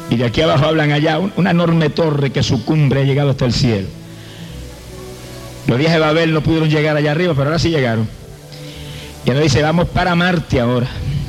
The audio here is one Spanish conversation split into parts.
Y de aquí abajo hablan allá, una enorme torre que su cumbre ha llegado hasta el cielo. Los días de Babel no pudieron llegar allá arriba, pero ahora sí llegaron. Y nos dice, vamos para Marte ahora.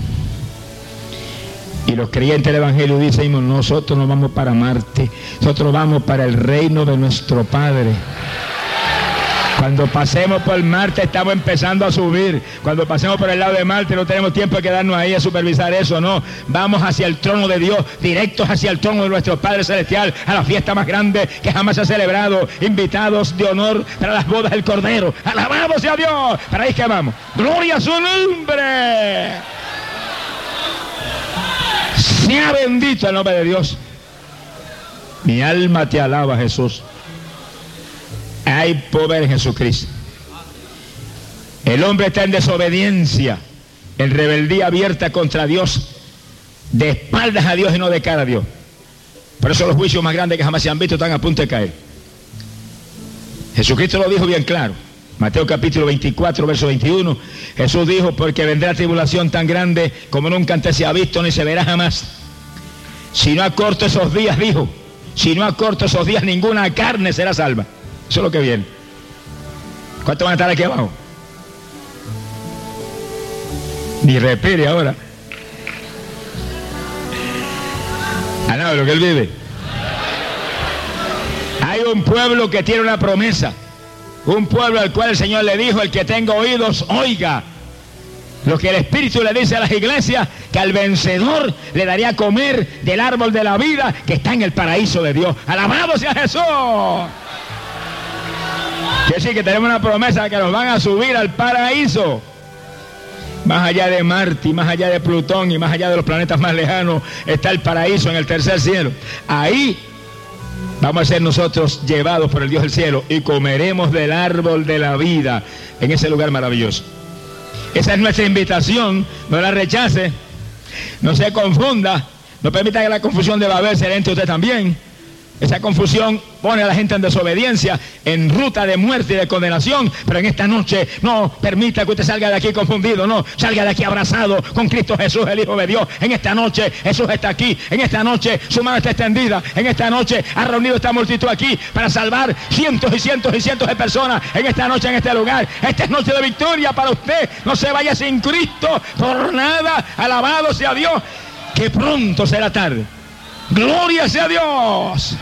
Y los creyentes del Evangelio dicen, nosotros no vamos para Marte, nosotros vamos para el reino de nuestro Padre. Cuando pasemos por Marte estamos empezando a subir. Cuando pasemos por el lado de Marte no tenemos tiempo de quedarnos ahí a supervisar eso, no. Vamos hacia el trono de Dios, directos hacia el trono de nuestro Padre Celestial, a la fiesta más grande que jamás se ha celebrado, invitados de honor para las bodas del Cordero. ¡Alabado sea Dios! Para ahí que vamos. ¡Gloria a su nombre! Sea bendito el nombre de Dios. Mi alma te alaba, Jesús. Hay poder en Jesucristo. El hombre está en desobediencia, en rebeldía abierta contra Dios, de espaldas a Dios y no de cara a Dios. Por eso los juicios más grandes que jamás se han visto están a punto de caer. Jesucristo lo dijo bien claro. Mateo capítulo 24, verso 21. Jesús dijo, porque vendrá tribulación tan grande como nunca antes se ha visto ni se verá jamás. Si no acorto esos días, dijo, si no acorto esos días, ninguna carne será salva. Eso es lo que viene. ¿Cuántos van a estar aquí abajo? Ni respire ahora. Alaba lo que él vive. Hay un pueblo que tiene una promesa. Un pueblo al cual el Señor le dijo, el que tenga oídos, oiga. Lo que el Espíritu le dice a las iglesias, que al vencedor le daría a comer del árbol de la vida que está en el paraíso de Dios. ¡Alabado sea Jesús! Quiere decir que tenemos una promesa que nos van a subir al paraíso. Más allá de Marte, y más allá de Plutón, y más allá de los planetas más lejanos, está el paraíso en el tercer cielo. Ahí vamos a ser nosotros llevados por el Dios del cielo y comeremos del árbol de la vida en ese lugar maravilloso. Esa es nuestra invitación, no la rechace, no se confunda, no permita que la confusión de Babel se entre usted también. Esa confusión pone a la gente en desobediencia, en ruta de muerte y de condenación, pero en esta noche no permita que usted salga de aquí confundido, no, salga de aquí abrazado con Cristo Jesús, el Hijo de Dios. En esta noche Jesús está aquí, en esta noche su mano está extendida, en esta noche ha reunido esta multitud aquí para salvar cientos y cientos y cientos de personas en esta noche, en este lugar. Esta es noche de victoria para usted, no se vaya sin Cristo por nada, alabado sea Dios, que pronto será tarde. ¡Gloria sea Dios!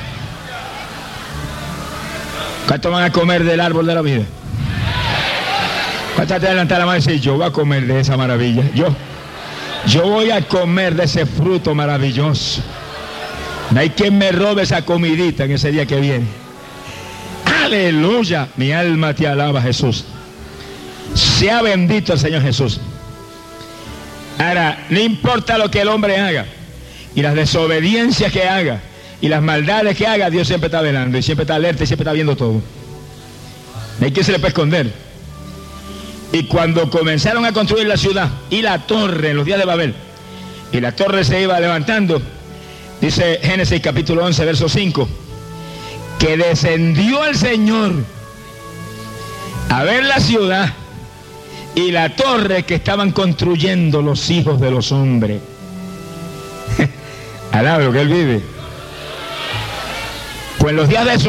¿Cuántos van a comer del árbol de la vida? ¿Cuántos te adelantan la mano y decir, yo voy a comer de esa maravilla? Yo voy a comer de ese fruto maravilloso. No hay quien me robe esa comidita en ese día que viene. ¡Aleluya! Mi alma te alaba, Jesús. Sea bendito el Señor Jesús. Ahora, no importa lo que el hombre haga, y las desobediencias que haga, y las maldades que haga, Dios siempre está velando, y siempre está alerta, y siempre está viendo todo. No hay quien se le puede esconder. Y cuando comenzaron a construir la ciudad y la torre en los días de Babel, y la torre se iba levantando, dice Génesis capítulo 11, verso 5, que descendió el Señor a ver la ciudad y la torre que estaban construyendo los hijos de los hombres. Alaba lo que él vive. Pues en los días de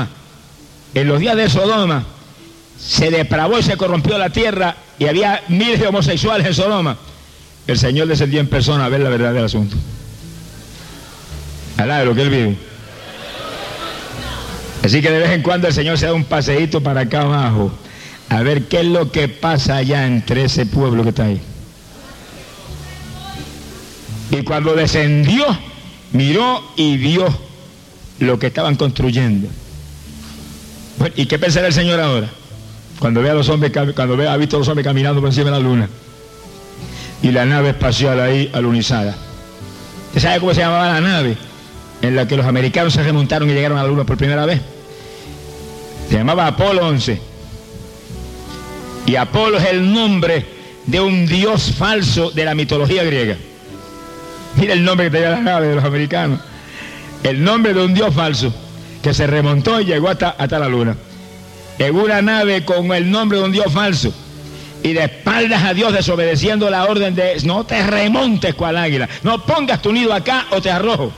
Sodoma, se depravó y se corrompió la tierra y había miles de homosexuales en Sodoma. El Señor descendió en persona a ver la verdad del asunto. Alaba lo que él vive. Así que de vez en cuando el Señor se da un paseíto para acá abajo a ver qué es lo que pasa allá entre ese pueblo que está ahí. Y cuando descendió, miró y vio lo que estaban construyendo. Bueno, ¿y qué pensará el Señor ahora? Cuando vea a los hombres, ha visto a los hombres caminando por encima de la luna y la nave espacial ahí alunizada. ¿Usted sabe cómo se llamaba la nave en la que los americanos se remontaron y llegaron a la luna por primera vez? Se llamaba Apolo 11. Y Apolo es el nombre de un dios falso de la mitología griega. Mira el nombre que tenía la nave de los americanos. El nombre de un dios falso que se remontó y llegó hasta la luna. En una nave con el nombre de un dios falso. Y de espaldas a Dios, desobedeciendo la orden de no te remontes cual águila. No pongas tu nido acá o te arrojo.